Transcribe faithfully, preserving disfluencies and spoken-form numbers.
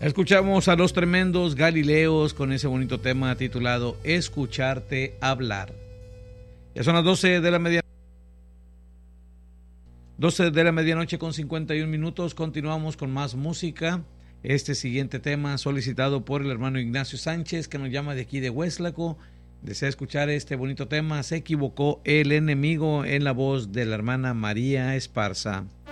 Escuchamos a los tremendos Galileos con ese bonito tema titulado Escucharte hablar. Ya son las doce de la medianoche. doce de la medianoche con cincuenta y un minutos. Continuamos con más música. Este siguiente tema solicitado por el hermano Ignacio Sánchez, que nos llama de aquí de Huéslaco. Desea escuchar este bonito tema. Se equivocó el enemigo, en la voz de la hermana María Esparza.